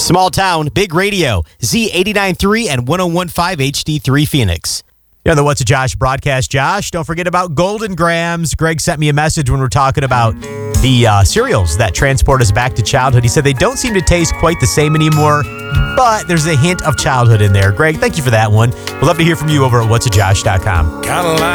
Small town, big radio, Z89.3 and 101.5 HD3 Phoenix. Yeah, the What's a Josh broadcast, Josh. Don't forget about Golden Grams. Greg sent me a message when we were talking about the cereals that transport us back to childhood. He said they don't seem to taste quite the same anymore, but there's a hint of childhood in there. Greg, thank you for that one. We'll love to hear from you over at whatsajosh.com.